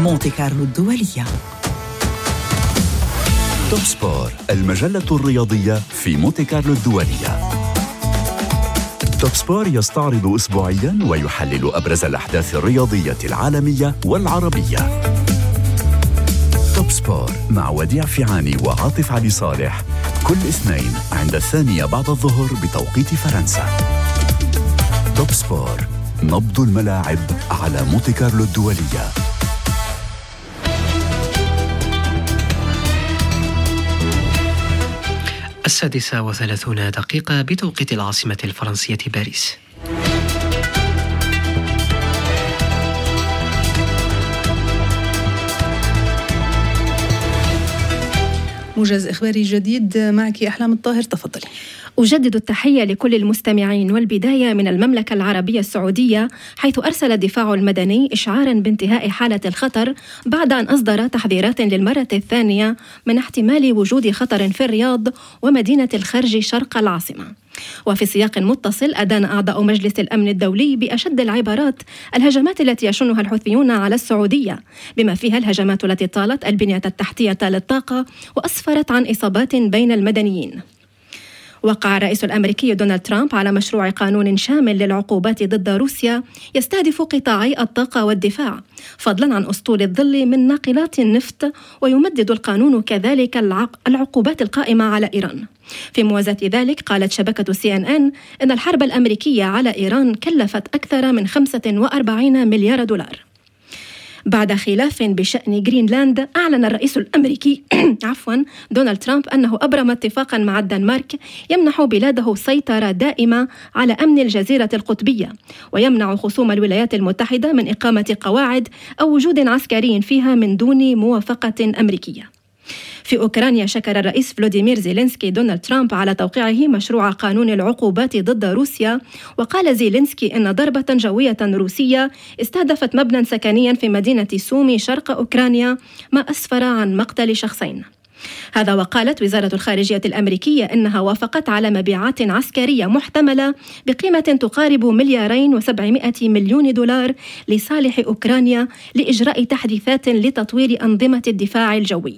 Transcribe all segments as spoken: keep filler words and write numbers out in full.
مونتي كارلو الدولية. توب سبور، المجلة الرياضية في مونتي كارلو الدولية. توب سبور يستعرض أسبوعياً ويحلل أبرز الأحداث الرياضية العالمية والعربية. توب سبور مع وديع فيعاني وعاطف علي صالح كل اثنين عند الثانية بعد الظهر بتوقيت فرنسا. توب سبور، نبض الملاعب على مونتي كارلو الدولية. السادسة وثلاثون دقيقة بتوقيت العاصمة الفرنسية باريس. موجز إخباري جديد معك أحلام الطاهر، تفضلي. أجدد التحية لكل المستمعين، والبداية من المملكة العربية السعودية، حيث أرسل الدفاع المدني إشعاراً بانتهاء حالة الخطر بعد أن أصدر تحذيرات للمرة الثانية من احتمال وجود خطر في الرياض ومدينة الخرج شرق العاصمة. وفي سياق متصل، أدان أعضاء مجلس الأمن الدولي بأشد العبارات الهجمات التي يشنها الحوثيون على السعودية، بما فيها الهجمات التي طالت البنية التحتية للطاقة وأسفرت عن إصابات بين المدنيين. وقع الرئيس الأمريكي دونالد ترامب على مشروع قانون شامل للعقوبات ضد روسيا يستهدف قطاعي الطاقة والدفاع، فضلا عن أسطول الظل من ناقلات النفط، ويمدد القانون كذلك العقوبات القائمة على إيران. في موازاة ذلك، قالت شبكة سي إن إن إن الحرب الأمريكية على إيران كلفت أكثر من خمسة وأربعين مليار دولار. بعد خلاف بشأن جرينلاند، أعلن الرئيس الأمريكي عفوا دونالد ترامب أنه أبرم اتفاقا مع الدنمارك يمنح بلاده سيطرة دائمة على أمن الجزيرة القطبية، ويمنع خصوم الولايات المتحدة من إقامة قواعد أو وجود عسكري فيها من دون موافقة أمريكية. في أوكرانيا، شكر الرئيس فلوديمير زيلينسكي دونالد ترامب على توقيعه مشروع قانون العقوبات ضد روسيا، وقال زيلينسكي إن ضربة جوية روسية استهدفت مبنى سكنيا في مدينة سومي شرق أوكرانيا ما أسفر عن مقتل شخصين. هذا وقالت وزارة الخارجية الأمريكية إنها وافقت على مبيعات عسكرية محتملة بقيمة تقارب مليارين وسبعمائة مليون دولار لصالح أوكرانيا لإجراء تحديثات لتطوير أنظمة الدفاع الجوي.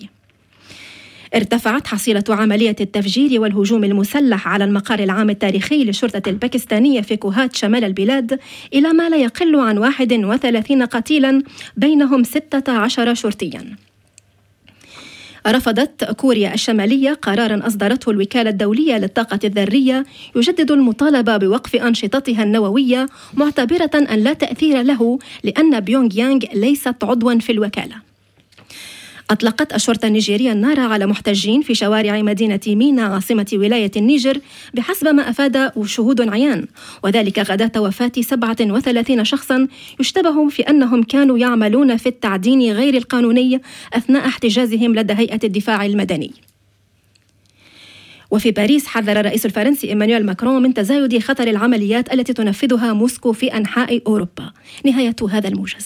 ارتفعت حصيلة عملية التفجير والهجوم المسلح على المقر العام التاريخي للشرطة الباكستانية في كوهات شمال البلاد إلى ما لا يقل عن واحد وثلاثين قتيلا، بينهم ستة عشر شرطيا. رفضت كوريا الشمالية قراراً أصدرته الوكالة الدولية للطاقة الذرية يجدد المطالبة بوقف أنشطتها النووية، معتبرة أن لا تأثير له لأن بيونغ يانغ ليست عضواً في الوكالة. أطلقت الشرطة النيجيرية النار على محتجين في شوارع مدينة مينا عاصمة ولاية النيجر بحسب ما أفاد شهود عيان، وذلك غداة وفاة سبعة وثلاثين شخصا يشتبه في أنهم كانوا يعملون في التعدين غير القانوني أثناء احتجازهم لدى هيئة الدفاع المدني. وفي باريس، حذر الرئيس الفرنسي إيمانويل ماكرون من تزايد خطر العمليات التي تنفذها موسكو في أنحاء أوروبا. نهاية هذا الموجز.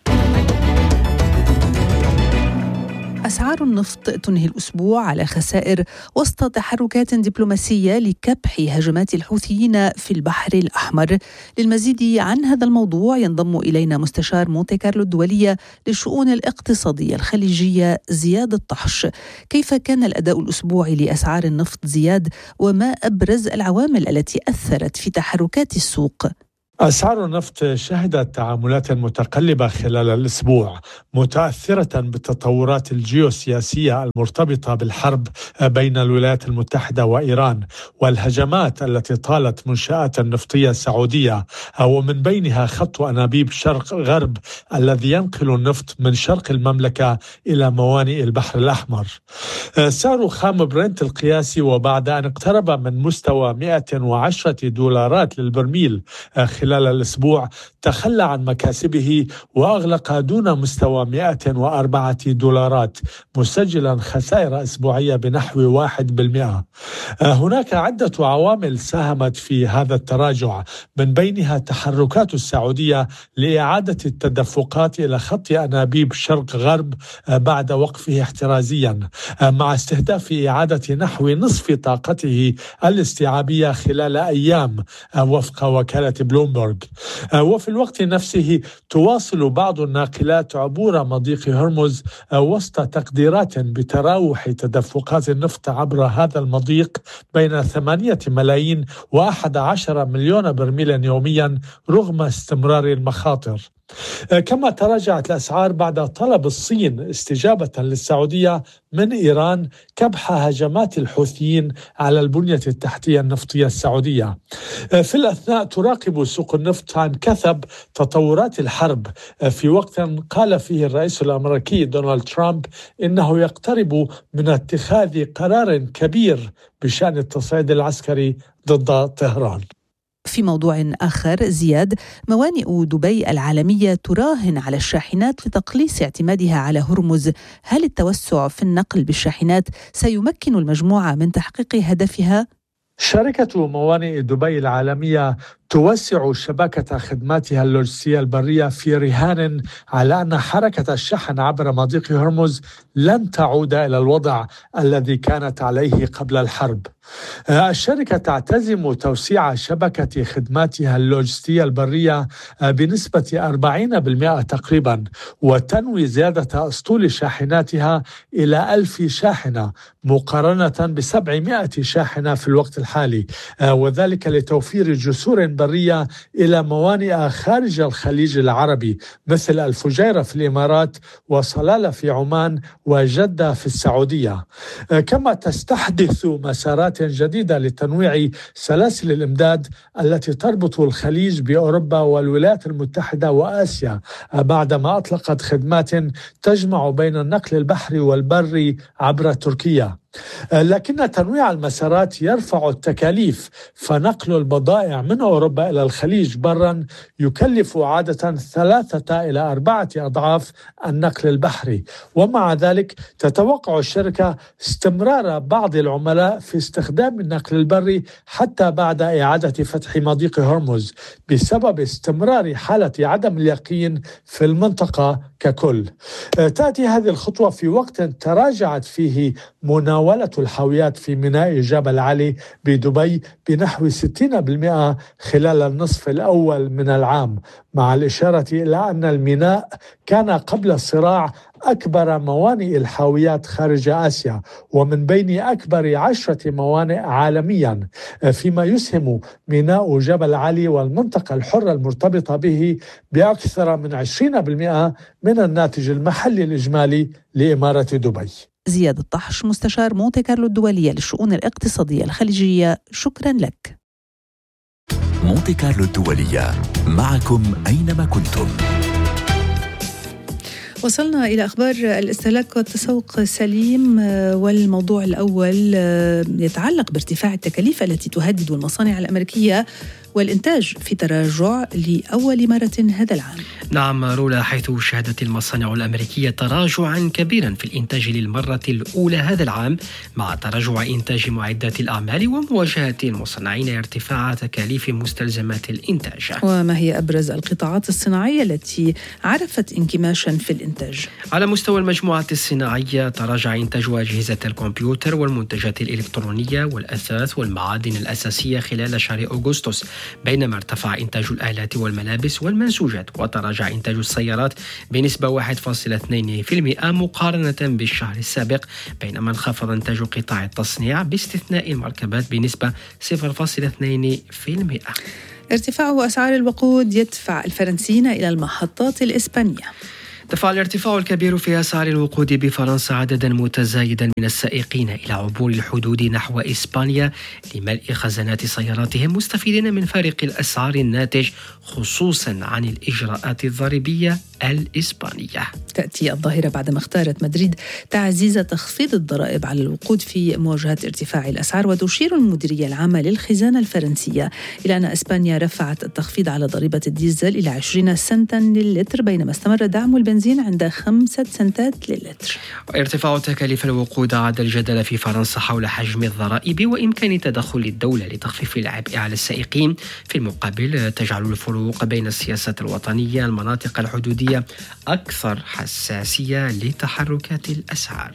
أسعار النفط تنهي الأسبوع على خسائر وسط تحركات دبلوماسية لكبح هجمات الحوثيين في البحر الأحمر. للمزيد عن هذا الموضوع ينضم إلينا مستشار مونتي كارلو الدولية للشؤون الاقتصادية الخليجية زياد الطحش. كيف كان الأداء الأسبوعي لأسعار النفط زياد، وما أبرز العوامل التي أثرت في تحركات السوق؟ أسعار النفط شهدت تعاملات متقلبة خلال الأسبوع، متأثرة بالتطورات الجيوسياسية المرتبطة بالحرب بين الولايات المتحدة وإيران والهجمات التي طالت منشآت نفطية سعودية، ومن بينها خط أنابيب شرق غرب الذي ينقل النفط من شرق المملكة إلى موانئ البحر الأحمر. سعر خام برنت القياسي، وبعد أن اقترب من مستوى مئة وعشرة دولارات للبرميل خلال الأسبوع، تخلى عن مكاسبه وأغلق دون مستوى مئة وأربعة دولارات، مسجلا خسائر أسبوعية بنحو واحد بالمئة. هناك عدة عوامل ساهمت في هذا التراجع، من بينها تحركات السعودية لإعادة التدفقات إلى خط أنابيب شرق غرب بعد وقفه احترازيا، مع استهداف إعادة نحو نصف طاقته الاستيعابية خلال أيام وفق وكالة بلومبرغ. بلومبرغ. وفي الوقت نفسه تواصل بعض الناقلات عبور مضيق هرمز وسط تقديرات بتراوح تدفقات النفط عبر هذا المضيق بين ثمانية ملايين وأحد عشر مليون برميلا يوميا رغم استمرار المخاطر. كما تراجعت الأسعار بعد طلب الصين استجابة للسعودية من إيران كبح هجمات الحوثيين على البنية التحتية النفطية السعودية. في الأثناء تراقب سوق النفط عن كثب تطورات الحرب في وقت قال فيه الرئيس الأمريكي دونالد ترامب إنه يقترب من اتخاذ قرار كبير بشأن التصعيد العسكري ضد طهران. في موضوع آخر، زياد، موانئ دبي العالمية تراهن على الشاحنات لتقليص اعتمادها على هرمز. هل التوسع في النقل بالشاحنات سيمكن المجموعة من تحقيق هدفها؟ شركة موانئ دبي العالمية توسع شبكة خدماتها اللوجستية البرية في رهان على أن حركة الشحن عبر مضيق هرمز لن تعود إلى الوضع الذي كانت عليه قبل الحرب. الشركة تعتزم توسيع شبكة خدماتها اللوجستية البرية بنسبة أربعين بالمئة تقريبا، وتنوي زيادة أسطول شاحناتها إلى ألف شاحنة مقارنة بسبعمائة شاحنة في الوقت الحالي، وذلك لتوفير جسور برية إلى موانئ خارج الخليج العربي مثل الفجيرة في الإمارات وصلالة في عمان وجدة في السعودية. كما تستحدث مسارات جديدة لتنويع سلاسل الإمداد التي تربط الخليج بأوروبا والولايات المتحدة وآسيا بعدما أطلقت خدمات تجمع بين النقل البحري والبري عبر تركيا. لكن تنويع المسارات يرفع التكاليف، فنقل البضائع من أوروبا إلى الخليج برا يكلف عادة ثلاثة إلى أربعة أضعاف النقل البحري. ومع ذلك تتوقع الشركة استمرار بعض العملاء في استخدام النقل البري حتى بعد إعادة فتح مضيق هرمز بسبب استمرار حالة عدم اليقين في المنطقة ككل. تأتي هذه الخطوة في وقت تراجعت فيه مناولة الحاويات في ميناء جبل علي بدبي بنحو ستين بالمئة خلال النصف الأول من العام، مع الإشارة إلى أن الميناء كان قبل الصراع أكبر موانئ الحاويات خارج آسيا ومن بين أكبر عشرة موانئ عالميا، فيما يسهم ميناء جبل علي والمنطقة الحرة المرتبطة به بأكثر من عشرين بالمئة من الناتج المحلي الإجمالي لإمارة دبي. زياد الطحش، مستشار مونتي كارلو الدولية للشؤون الاقتصادية الخليجية، شكرا لك. مونتي كارلو الدولية، معكم أينما كنتم. وصلنا إلى أخبار الاستهلاك والتسوق سليم، والموضوع الأول يتعلق بارتفاع التكاليف التي تهدد المصانع الأمريكية والإنتاج في تراجع لأول مرة هذا العام. نعم رولا، حيث شهدت المصانع الأمريكية تراجعا كبيرا في الإنتاج للمرة الأولى هذا العام، مع تراجع إنتاج معدات الأعمال ومواجهة المصنعين ارتفاع تكاليف مستلزمات الإنتاج. وما هي أبرز القطاعات الصناعية التي عرفت انكماشا في الإنتاج؟ على مستوى المجموعة الصناعية تراجع إنتاج أجهزة الكمبيوتر والمنتجات الإلكترونية والأثاث والمعادن الأساسية خلال شهر أغسطس، بينما ارتفع إنتاج الآلات والملابس والمنسوجات، وتراجع إنتاج السيارات بنسبة واحد فاصلة اثنين بالمئة مقارنة بالشهر السابق، بينما انخفض إنتاج قطاع التصنيع باستثناء المركبات بنسبة صفر فاصلة اثنين بالمئة. ارتفاع أسعار الوقود يدفع الفرنسيين إلى المحطات الإسبانية. دفع الارتفاع الكبير في أسعار الوقود بفرنسا عددا متزايدا من السائقين إلى عبور الحدود نحو إسبانيا لملء خزانات سياراتهم، مستفيدين من فارق الأسعار الناتج خصوصا عن الإجراءات الضريبية الإسبانية. تأتي الظاهرة بعدما اختارت مدريد تعزيز تخفيض الضرائب على الوقود في مواجهة ارتفاع الأسعار، وتشير المديرية العامة للخزانة الفرنسية إلى أن إسبانيا رفعت التخفيض على ضريبة الديزل إلى عشرين سنتا للتر، بينما استمر دعم البنزين عند خمسة سنتات للتر. ارتفاع تكاليف الوقود عاد الجدل في فرنسا حول حجم الضرائب وإمكان تدخل الدولة لتخفيف العبء على السائقين. في المقابل تجعل الفروق بين السياسات الوطنية المناطق الحدودية أكثر حساسية لتحركات الأسعار.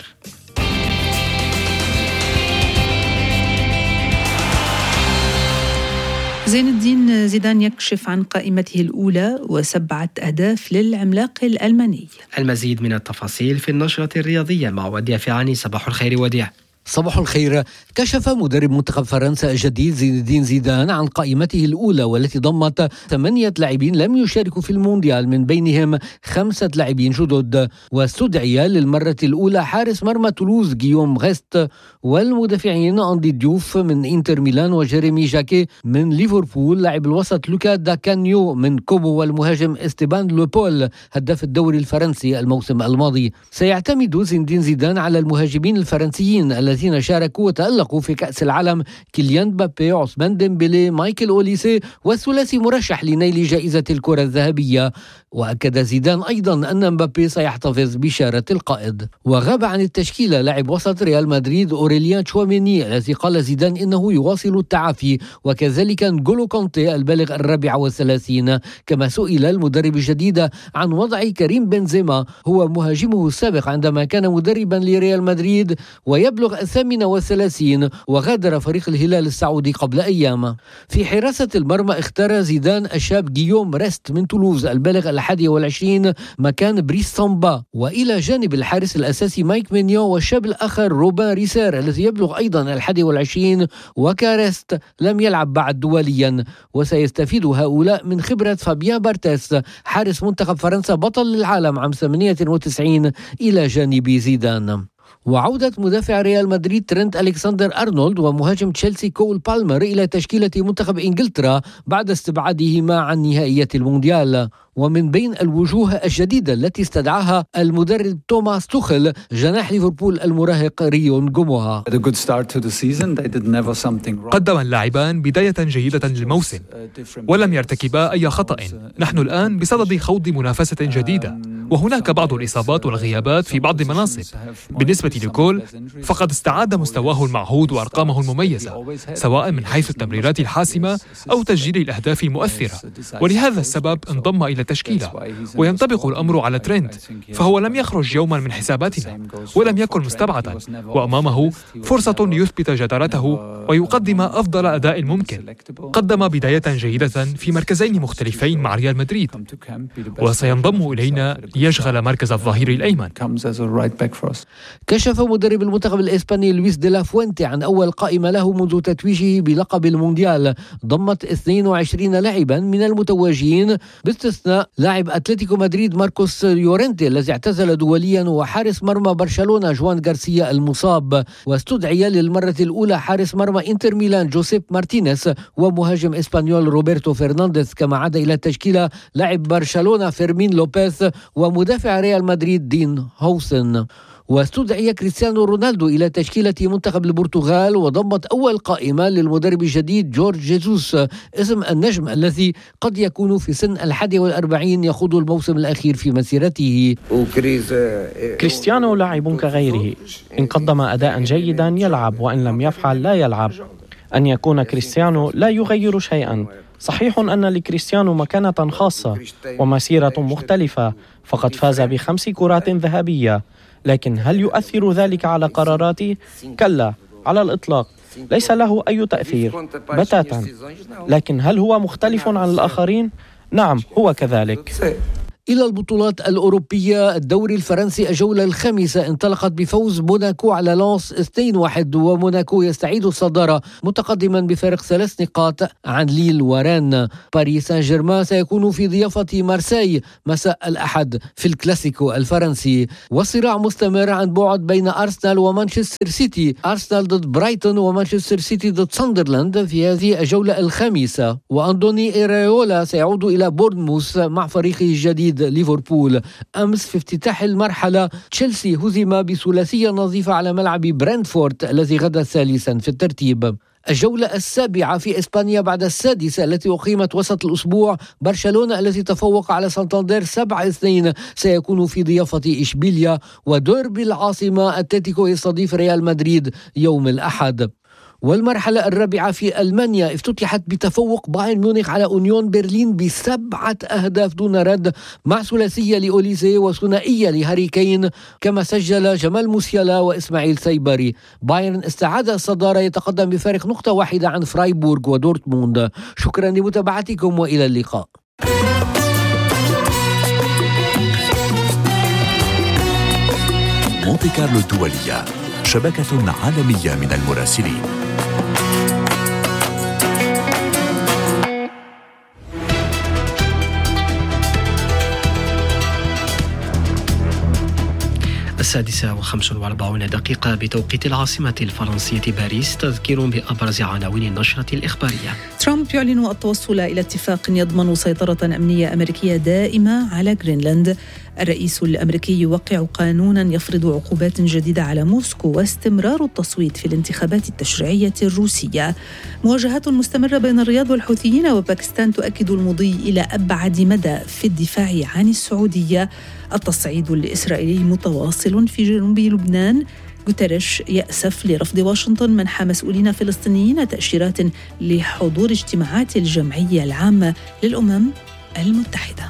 زين الدين زيدان يكشف عن قائمته الأولى وسبعة أهداف للعملاق الألماني. المزيد من التفاصيل في النشرة الرياضية مع وديع فيعاني. صباح الخير وديع. صباح الخير. كشف مدرب منتخب فرنسا الجديد زين الدين زيدان عن قائمته الأولى والتي ضمت ثمانية لاعبين لم يشاركوا في المونديال، من بينهم خمسة لاعبين جدد. واستدعي للمرة الأولى حارس مرمى تولوز غيوم غيست، والمدافعين أندي ديوف من إنتر ميلان وجيريمي جاكي من ليفربول، لاعب الوسط لوكا دا كانيو من كومو، والمهاجم استيبان لوبول هداف الدوري الفرنسي الموسم الماضي. سيعتمد زين الدين زيدان على المهاجمين الفرنسيين الذين شاركوا وتألقوا في كأس العالم: كيليان مبابي، عثمان ديمبلي، مايكل أوليسي، والثلاثي مرشح لنيل جائزة الكرة الذهبية. وأكد زيدان أيضا أن مبابي سيحتفظ بشارة القائد. وغاب عن التشكيلة لاعب وسط ريال مدريد أوريليان تشواميني الذي قال زيدان إنه يواصل التعافي، وكذلك نغولو كونتي البالغ الرابع والثلاثين. كما سئل المدرب الجديد عن وضع كريم بنزيما، هو مهاجمه السابق عندما كان مدربا لريال مدريد ويبلغ الثامن والثلاثين، وغادر فريق الهلال السعودي قبل أيام. في حراسة المرمى اختار زيدان الشاب غيوم ريست من تولوز البالغ الحادي والعشرين مكان بريس سامبا، وإلى جانب الحارس الأساسي مايك مينيو والشاب الآخر روبان ريسير الذي يبلغ أيضا الحادي والعشرين، وكاريست لم يلعب بعد دوليا. وسيستفيد هؤلاء من خبرة فابيان بارتيس حارس منتخب فرنسا بطل العالم عام ثمانية وتسعين إلى جانب زيدان. وعودة مدافع ريال مدريد ترينت ألكسندر أرنولد ومهاجم تشيلسي كول بالمر إلى تشكيلة منتخب إنجلترا بعد استبعادهما عن نهائية المونديال. ومن بين الوجوه الجديدة التي استدعاها المدرب توماس توخل جناح ليفربول المراهق ريون غوموها. قدم اللاعبان بداية جيدة للموسم ولم يرتكبا أي خطأ. نحن الآن بصدد خوض منافسة جديدة، وهناك بعض الإصابات والغيابات في بعض المناصب. بالنسبة لكول فقد استعاد مستواه المعهود وأرقامه المميزة، سواء من حيث التمريرات الحاسمة أو تسجيل الأهداف المؤثرة، ولهذا السبب انضم إلى التشكيلة. وينطبق الأمر على ترينت، فهو لم يخرج يوما من حساباتنا ولم يكن مستبعدا، وأمامه فرصة ليثبت جدارته ويقدم أفضل أداء ممكن. قدم بداية جيدة في مركزين مختلفين مع ريال مدريد، وسينضم إلينا ليشغل مركز الظهير الأيمن. كشف مدرب المنتخب الإسباني لويس دي لا فوينتي عن أول قائمة له منذ تتويجه بلقب المونديال، ضمت اثنين وعشرين لاعبا من المتواجدين باستثناء لاعب أتلتيكو مدريد ماركوس يورنتي الذي اعتزل دوليا، وحارس مرمى برشلونة جوان غارسيا المصاب. واستدعي للمرة الأولى حارس مرمى إنتر ميلان جوزيب مارتينيز ومهاجم إسبانيول روبرتو فرنانديز، كما عاد إلى التشكيلة لاعب برشلونة فيرمين لوبيز ومدافع ريال مدريد دين هوسن. واستدعي كريستيانو رونالدو إلى تشكيلة منتخب البرتغال، وضمت أول قائمة للمدرب الجديد جورج جيسوس اسم النجم الذي قد يكون في سن الحادي والأربعين يخوض الموسم الأخير في مسيرته. كريستيانو لاعب كغيره، إن قدم أداء جيدا يلعب، وإن لم يفعل لا يلعب. أن يكون كريستيانو لا يغير شيئا. صحيح أن لكريستيانو مكانة خاصة ومسيرة مختلفة، فقد فاز بخمس كرات ذهبية، لكن هل يؤثر ذلك على قراراتي؟ كلا، على الإطلاق، ليس له أي تأثير بتاتا. لكن هل هو مختلف عن الآخرين؟ نعم، هو كذلك. إلى البطولات الأوروبية، الدوري الفرنسي الجولة الخامسة انطلقت بفوز موناكو على لانس اثنين واحد، وموناكو يستعيد الصدارة متقدما بفارق ثلاث نقاط عن ليل وران. باريس سان جيرمان سيكون في ضيافة مارسيي مساء الأحد في الكلاسيكو الفرنسي، والصراع مستمر عن بعد بين أرسنال ومانشستر سيتي، أرسنال ضد برايتون ومانشستر سيتي ضد ساندرلاند في هذه الجولة الخامسة. وأندوني إيريولا سيعود إلى بورنموث مع فريقه الجديد ليفربول. أمس في افتتاح المرحلة تشيلسي هزم بثلاثية نظيفة على ملعب برنتفورد الذي غدا ثالثا في الترتيب. الجولة السابعة في إسبانيا بعد السادسة التي أقيمت وسط الأسبوع، برشلونة الذي تفوق على سانتاندير سبعة اثنين سيكون في ضيافة إشبيليا، وديربي العاصمة أتلتيكو يستضيف ريال مدريد يوم الأحد. والمرحلة الرابعة في ألمانيا افتتحت بتفوق بايرن ميونخ على أونيون برلين بسبعة أهداف دون رد، مع ثلاثية لأوليزي وثنائية لهاري كين، كما سجل جمال موسيالا وإسماعيل سيباري. بايرن استعاد الصدارة، يتقدم بفارق نقطة واحدة عن فرايبورغ ودورتموند. شكرا لمتابعتكم وإلى اللقاء. مونتي كارلو الدولية، شبكة عالمية من المراسلين. السادسة وخمس وأربعون دقيقة بتوقيت العاصمة الفرنسية باريس. تذكير بأبرز عناوين النشرة الإخبارية. ترامب يعلن التوصل إلى اتفاق يضمن سيطرة أمنية أمريكية دائمة على جرينلاند. الرئيس الأمريكي يوقع قانونا يفرض عقوبات جديدة على موسكو، واستمرار التصويت في الانتخابات التشريعية الروسية. مواجهات مستمرة بين الرياض والحوثيين، وباكستان تؤكد المضي إلى أبعد مدى في الدفاع عن السعودية. التصعيد الإسرائيلي متواصل في جنوب لبنان. غوتيريش يأسف لرفض واشنطن منح مسؤولين فلسطينيين تأشيرات لحضور اجتماعات الجمعية العامة للأمم المتحدة.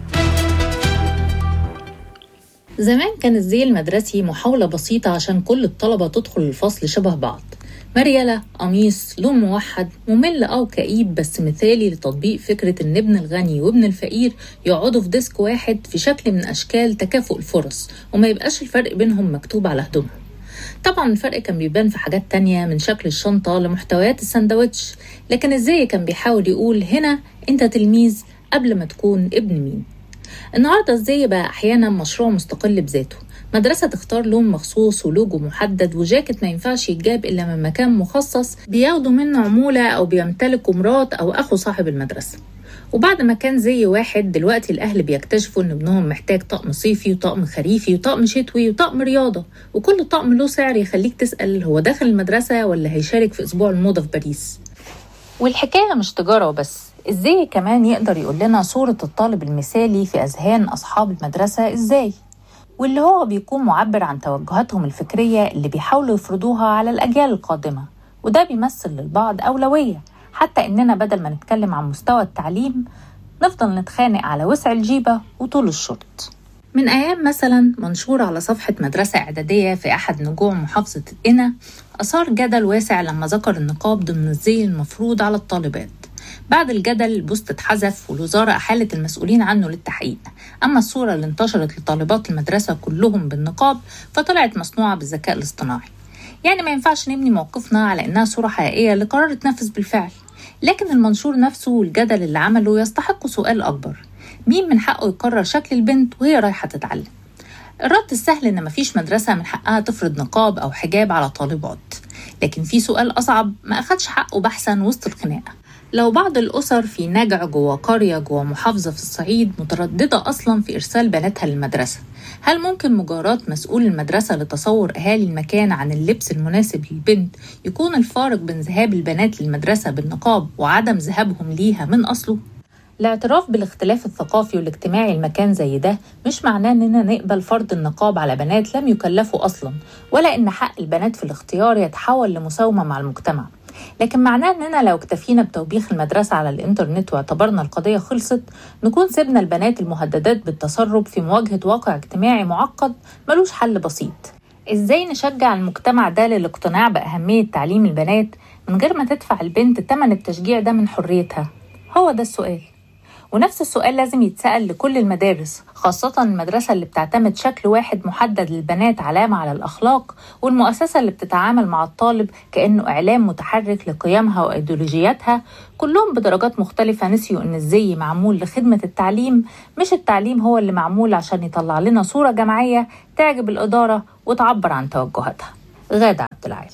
زمان كان الزي المدرسي محاولة بسيطة عشان كل الطلبة تدخل الفصل شبه بعض. مريالة، قميص، لون موحد، ممل أو كئيب بس مثالي لتطبيق فكرة إن ابن الغني وابن الفقير يقعدوا في ديسك واحد في شكل من أشكال تكافؤ الفرص، وما يبقاش الفرق بينهم مكتوب على هدومهم. طبعا الفرق كان بيبان في حاجات تانية، من شكل الشنطة لمحتويات الساندويتش، لكن الزي كان بيحاول يقول هنا أنت تلميذ قبل ما تكون ابن مين. النهاردة الزي بقى أحيانا مشروع مستقل بذاته. مدرسة تختار لون مخصوص ولوجو محدد وجاكيت ما ينفعش يتجاب إلا من مكان مخصص بياخدوا منه عمولة أو بيمتلكوا مرات أو أخو صاحب المدرسة. وبعد ما كان زي واحد، دلوقتي الأهل بيكتشفوا إن ابنهم محتاج طقم صيفي وطقم خريفي وطقم شتوي وطقم رياضة، وكل طقم له سعر يخليك تسأل هو داخل المدرسة ولا هيشارك في أسبوع الموضة في باريس. والحكاية مش تجارة وبس، إزاي كمان يقدر يقول لنا صورة الطالب المثالي في أذهان أصحاب المدرسة إزاي، واللي هو بيكون معبر عن توجهاتهم الفكرية اللي بيحاولوا يفرضوها على الأجيال القادمة. وده بيمثل للبعض أولوية، حتى إننا بدل ما نتكلم عن مستوى التعليم نفضل نتخانق على وسع الجيبة وطول الشرط. من أيام مثلا منشور على صفحة مدرسة إعدادية في أحد نجوم محافظة قنا أثار جدل واسع لما ذكر النقاب ضمن الزي المفروض على الطالبات. بعد الجدل البوست اتحذف والوزارة أحالت المسؤولين عنه للتحقيق. أما الصورة اللي انتشرت لطالبات المدرسة كلهم بالنقاب فطلعت مصنوعة بالذكاء الاصطناعي. يعني ما ينفعش نبني موقفنا على إنها صورة حقيقية لقرار اتنفذ بالفعل. لكن المنشور نفسه والجدل اللي عمله يستحق سؤال أكبر: مين من حقه يقرر شكل البنت وهي رايحة تتعلم؟ الرد السهل إن مفيش مدرسة من حقها تفرض نقاب أو حجاب على طالبات. لكن في سؤال أصعب ما أخدش حقه بحثا وسط الخناقة. لو بعض الأسر في نجع جوا قرية جوا محافظة في الصعيد مترددة أصلا في إرسال بناتها للمدرسة، هل ممكن مجاراة مسؤول المدرسة لتصور أهالي المكان عن اللبس المناسب للبنت يكون الفارق بين ذهاب البنات للمدرسة بالنقاب وعدم ذهابهم ليها من أصله؟ الاعتراف بالاختلاف الثقافي والاجتماعي المكان زي ده مش معناه إننا نقبل فرض النقاب على بنات لم يكلفوا أصلا، ولا إن حق البنات في الاختيار يتحول لمساومة مع المجتمع. لكن معناه إننا لو اكتفينا بتوبيخ المدرسة على الإنترنت واعتبرنا القضية خلصت، نكون سيبنا البنات المهددات بالتسرب في مواجهة واقع اجتماعي معقد ملوش حل بسيط. إزاي نشجع المجتمع ده للاقتناع بأهمية تعليم البنات من غير ما تدفع البنت ثمن التشجيع ده من حريتها؟ هو ده السؤال. ونفس السؤال لازم يتسأل لكل المدارس، خاصة المدرسة اللي بتعتمد شكل واحد محدد للبنات علامة على الأخلاق، والمؤسسة اللي بتتعامل مع الطالب كأنه إعلام متحرك لقيمها وإيديولوجياتها. كلهم بدرجات مختلفة نسيوا إن الزي معمول لخدمة التعليم، مش التعليم هو اللي معمول عشان يطلع لنا صورة جماعية تعجب الإدارة وتعبر عن توجهاتها. غادة عبد العال.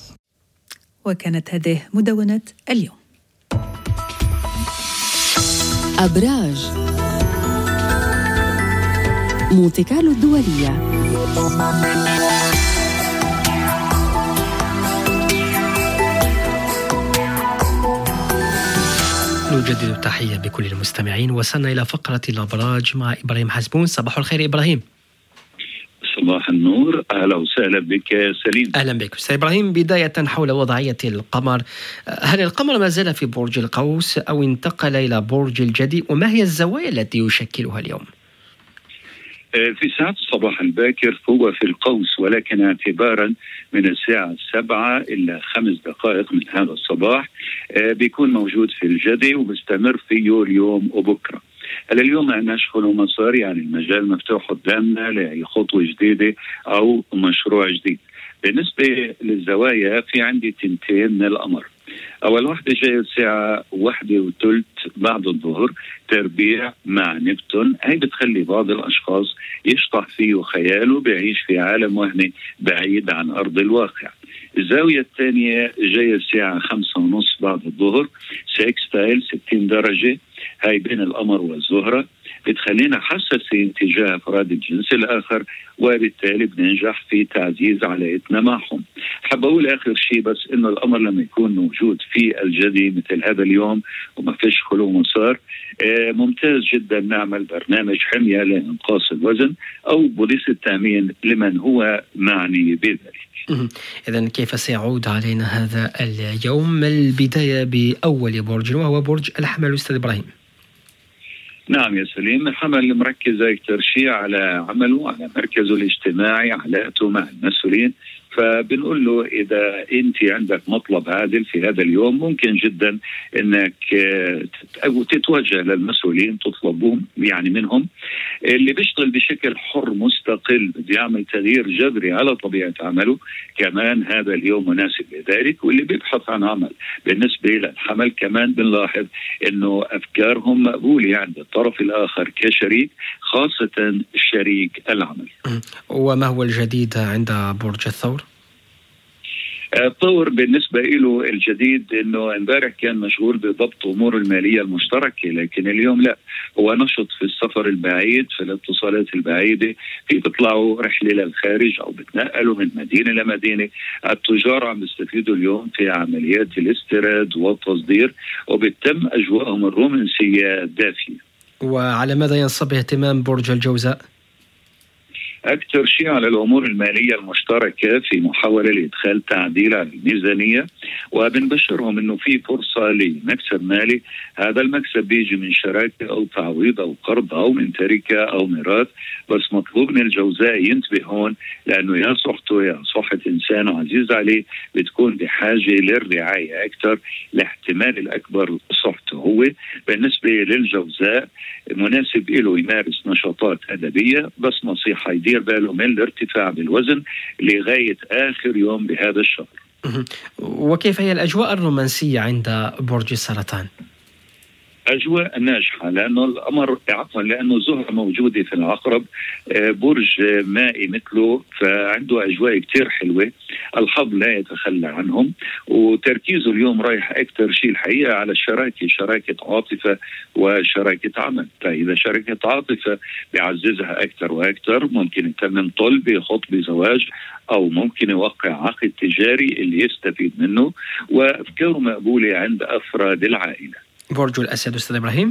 وكانت هذه مدونة اليوم. أبراج مونتي كارلو الدولية. نجدد التحية بكل المستمعين. وصلنا إلى فقرة الأبراج مع إبراهيم حسبون. صباح الخير إبراهيم. صباح النور، أهلا وسهلا بك يا سليم. أهلا بك أستاذ إبراهيم. بداية حول وضعية القمر، هل القمر ما زال في برج القوس أو انتقل إلى برج الجدي، وما هي الزوايا التي يشكلها اليوم؟ في ساعة الصباح الباكر هو في القوس، ولكن اعتبارا من الساعة السبعة إلى خمس دقائق من هذا الصباح بيكون موجود في الجدي وبستمر فيه اليوم وبكرة. هلا اليوم ما عندناش خلو مسار، يعني المجال مفتوح قدامنا لأي خطوة جديدة أو مشروع جديد. بالنسبة للزوايا في عندي تنتين من القمر. أول واحدة جاية الساعة واحدة وثلث بعد الظهر، تربيع مع نبتون. هي بتخلي بعض الأشخاص يشطح فيه خياله، بيعيش في عالم وهمي بعيد عن أرض الواقع. الزاوية الثانية جاية الساعة خمسة ونص بعد الظهر، سيكستايل ستين درجة، هاي بين القمر والزهرة، بتخلينا حساسين تجاه أفراد الجنس الآخر، وبالتالي بننجح في تعزيز علاقتنا معهم. حاب أقول آخر شيء بس إنه القمر لما يكون موجود في الجدي مثل هذا اليوم وما فيش خلو مسار، آه ممتاز جدا نعمل برنامج حمية لإنقاص الوزن أو بوليس التأمين لمن هو معني بذلك. إذن كيف سيعود علينا هذا اليوم؟ البداية بأول برج وهو برج الحمل أستاذ إبراهيم. نعم يا سليم، الحمل مركز أكثر شيء على عمله، على مركزه الاجتماعي، علاقته مع المسؤولين. فبنقول له إذا أنت عندك مطلب عادل في هذا اليوم ممكن جدا أنك تتوجه للمسؤولين تطلبهم يعني منهم. اللي بيشتغل بشكل حر مستقل بيعمل تغيير جذري على طبيعة عمله، كمان هذا اليوم مناسب لذلك. واللي بيبحث عن عمل بالنسبة للحمل كمان بنلاحظ أنه أفكارهم مقبولة عند الطرف الآخر كشريك، خاصة شريك العمل. وما هو الجديد عند برج الثور؟ الثور بالنسبة له الجديد أنه امبارح كان مشغول بضبط أمور المالية المشتركة، لكن اليوم لا، هو نشط في السفر البعيد، في الاتصالات البعيدة، في بيطلعوا رحلة للخارج أو بتنقلوا من مدينة لمدينة. التجار عم بيستفيدوا اليوم في عمليات الاستيراد والتصدير، وبتم أجواءهم الرومانسية دافية. وعلى ماذا ينصب اهتمام برج الجوزاء؟ أكثر شيء على الأمور المالية المشتركة في محاولة لإدخال تعديل على الميزانية، وبنبشرهم أنه في فرصة لمكسب مالي. هذا المكسب بيجي من شراكة أو تعويض أو قرض أو من تركة أو ميراث، بس مطلوب من الجوزاء ينتبه هون، لأنه يا صحته يا صحة إنسان عزيز عليه بتكون بحاجة للرعاية أكثر، لاحتمال الأكبر صحته هو. بالنسبة للجوزاء مناسب له يمارس نشاطات أدبية، بس نصيحة يدير باله من الارتفاع بالوزن لغاية آخر يوم بهذا الشهر. وكيف هي الأجواء الرومانسية عند برج السرطان؟ أجواء ناجحة، لأنه الأمر عفوا لأنه زهرة موجودة في العقرب، برج مائي مثله، فعنده أجواء كتير حلوة. الحظ لا يتخلى عنهم، وتركيزه اليوم رايح أكثر شيء الحقيقة على الشراكة، شراكة عاطفة وشراكة عمل. فإذا شراكة عاطفة بيعززها أكثر وأكثر، ممكن يتمم طلب، يخط بزواج، أو ممكن يوقع عقد تجاري اللي يستفيد منه، وأفكاره مقبولة عند أفراد العائلة. برج الأسد أستاذ إبراهيم.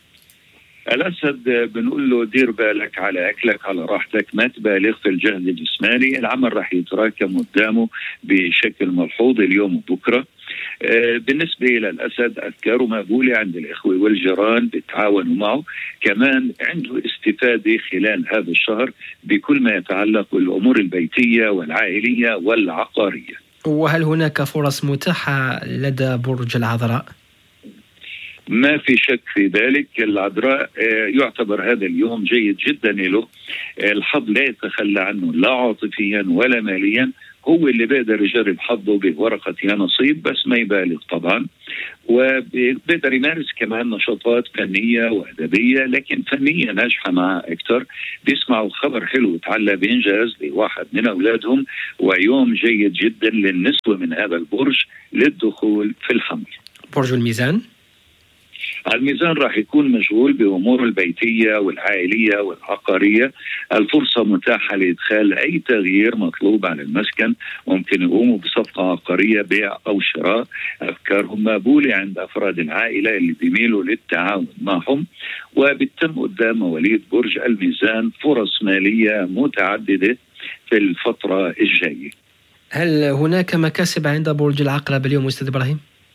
الأسد بنقول له دير بالك على أكلك، على راحتك، ما تبالغ في الجهد الجسماني. العمل رح يتراكم قدامه بشكل ملحوظ اليوم وبكرة. بالنسبة للأسد أفكاره مقبولة عند الإخوة والجيران، بيتعاونوا معه. كمان عنده استفادة خلال هذا الشهر بكل ما يتعلق بالأمور البيتية والعائلية والعقارية. وهل هناك فرص متاحة لدى برج العذراء؟ ما في شك في ذلك. العذراء يعتبر هذا اليوم جيد جدا له، الحظ لا يتخلى عنه لا عاطفيا ولا ماليا. هو اللي بيقدر يجرب حظه بورقة يا نصيب، بس ما يبالغ طبعا، وبيقدر يمارس كمان نشاطات فنية وأدبية، لكن فنية ناجحة معه أكثر. بيسمعوا خبر حلو تعلى بإنجاز لواحد من أولادهم، ويوم جيد جدا للنسوة من هذا البرج للدخول في الحمل. برج الميزان. الميزان راح يكون مشغول بأمور البيتية والعائلية والعقارية. الفرصة متاحة لإدخال أي تغيير مطلوب على المسكن، ممكن يقوموا بصفقة عقارية، بيع أو شراء. أفكارهم مقبولة عند أفراد العائلة اللي بيميلوا للتعاون معهم. وبتم قدام مواليد برج الميزان فرص مالية متعددة، في الفترة الجاية. هل هناك مكاسب عند برج العقرب اليوم أستاذ إبراهيم؟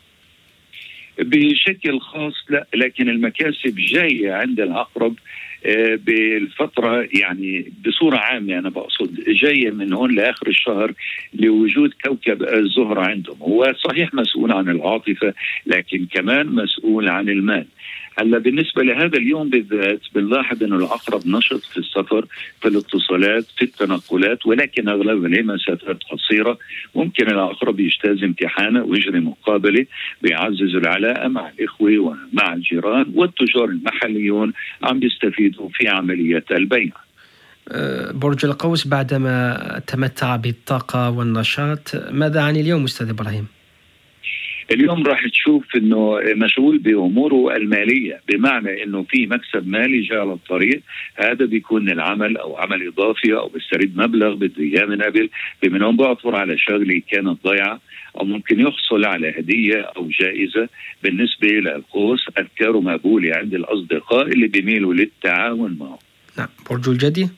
بشكل خاص لا، لكن المكاسب جاية عند العقرب بالفترة، يعني بصورة عامة أنا بقصد جاية من هون لآخر الشهر لوجود كوكب الزهرة عندهم. هو صحيح مسؤول عن العاطفة لكن كمان مسؤول عن المال. هلا بالنسبة لهذا اليوم بالذات بنلاحظ أنه العقرب نشط في السفر، في الاتصالات، في التنقلات، ولكن أغلبها لمسافات قصيرة. ممكن العقرب يجتاز امتحانه ويجري مقابلة بيعزز العلاقة مع الإخوة ومع الجيران، والتجار المحليون عم بيستفيدوا في عملية البيع. برج القوس بعدما تمتع بالطاقة والنشاط، ماذا عن اليوم أستاذ إبراهيم؟ اليوم راح تشوف انه مشغول باموره الماليه، بمعنى انه في مكسب مالي جاء على الطريق. هذا بيكون العمل او عمل اضافي او بيسترد مبلغ بده اياه من قبل، بمن هون بيعثر على شغله كانت ضيعه، او ممكن يحصل على هديه او جائزه. بالنسبه للقوس افكاره مقبوله عند الاصدقاء اللي بيميلوا للتعاون معه. نعم. برج الجدي؟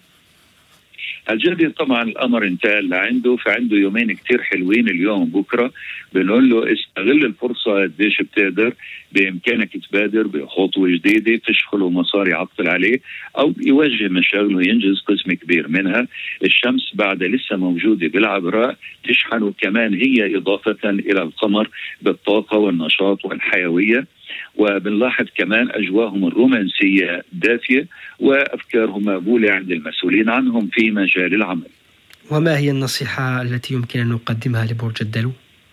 الجدي طبعا الأمر انتقل لعنده، فعنده يومين كتير حلوين اليوم وبكرة. بنقول له استغل الفرصة قديش بتقدر، بإمكانك تبادر بخطوة جديدة تشغله مصاري عطل عليه، أو يوجه مشاغله ينجز قسم كبير منها. الشمس بعد لسه موجودة بالعذراء تشحنه كمان هي إضافة إلى القمر بالطاقة والنشاط والحيوية. وبنلاحظ كمان أجواءهم الرومانسية دافية وأفكارهم مقبولة عند المسؤولين عنهم في مجال العمل. وما هي النصيحة التي يمكن أن نقدمها لبرج الدلو؟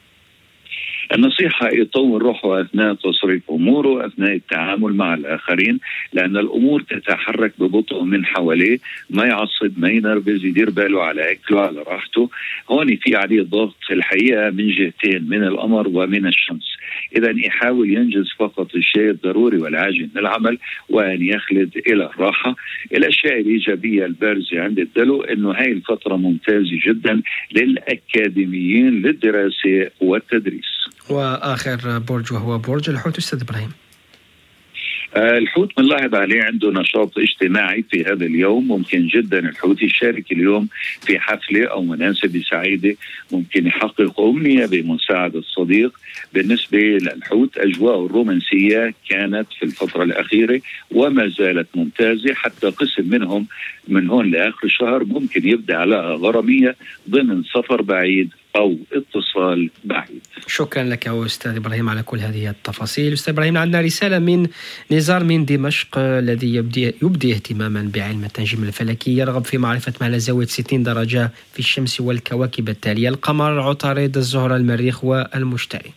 النصيحة يطور روحه أثناء تصريف أموره، أثناء التعامل مع الآخرين، لأن الأمور تتحرك ببطء من حواليه. ما يعصب، ما ينرفز، يدير باله على أكله على راحته. هون في عليه ضغط الحقيقة من جهتين، من القمر ومن الشمس. إذا يحاول ينجز فقط الشيء الضروري والعاجل من العمل، وأن يخلد إلى الراحة. الأشياء الإيجابية البارزة عند الدلو أنه هاي الفترة ممتازة جدا للأكاديميين للدراسة والتدريس. وآخر برج وهو برج الحوت أستاذ إبراهيم. الحوت بنلاحظ عليه عنده نشاط اجتماعي في هذا اليوم. ممكن جدا الحوت يشارك اليوم في حفلة أو مناسبة سعيدة، ممكن يحقق أمنية بمساعدة الصديق. بالنسبة للحوت أجواء الرومانسية كانت في الفترة الأخيرة وما زالت ممتازة، حتى قسم منهم من هون لآخر الشهر ممكن يبدأ علاقة غرامية ضمن سفر بعيد أو اتصال بعيد. شكرا لك أستاذ إبراهيم على كل هذه التفاصيل. أستاذ إبراهيم، عندنا رسالة من نزار من دمشق الذي يبدي, يبدي اهتماما بعلم التنجيم الفلكي، يرغب في معرفة ما لا زاوية ستين درجة في الشمس والكواكب التالية: القمر، عطارد، الزهرة، المريخ والمشتري.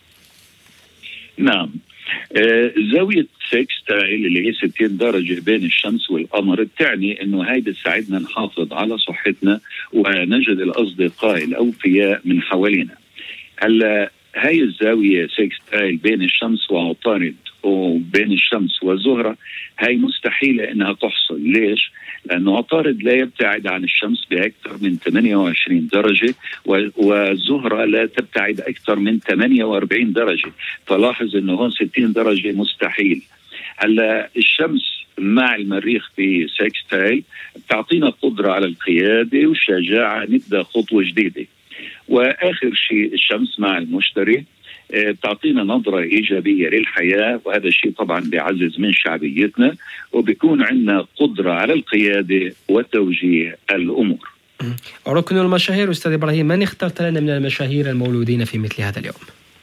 نعم. آه زاوية سكستايل اللي هي ستين درجة بين الشمس والقمر بتعني انه هيدا تساعدنا نحافظ على صحتنا ونجد الاصدقاء الاوفياء من حوالينا. هلا هاي الزاوية سكستايل بين الشمس وعطارد وبين الشمس والزهرة هاي مستحيلة انها تحصل. ليش؟ لأنه عطارد لا يبتعد عن الشمس بأكثر من ثمانية وعشرين درجة، والزهرة لا تبتعد أكثر من ثمانية وأربعين درجة. فلاحظ أنه هون ستين درجة مستحيل. هلا الشمس مع المريخ في سكستايل تعطينا قدرة على القيادة والشجاعة نبدأ خطوة جديدة. وآخر شيء الشمس مع المشتري بتعطينا نظرة إيجابية للحياة، وهذا الشيء طبعا بيعزز من شعبيتنا وبيكون عندنا قدرة على القيادة وتوجيه الأمور. ركن المشاهير أستاذ إبراهيم، من اخترت لنا من المشاهير المولودين في مثل هذا اليوم؟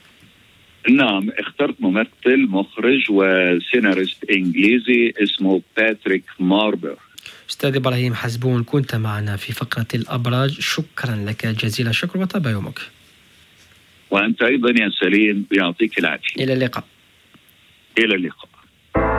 نعم، اخترت ممثل مخرج وسيناريست إنجليزي اسمه باتريك ماربر. أستاذ إبراهيم حسبون، كنت معنا في فقرة الأبراج، شكرا لك جزيل الشكر وطاب يومك. وأنت أيضا يا سليم، يعطيك العافية. إلى اللقاء. إلى اللقاء.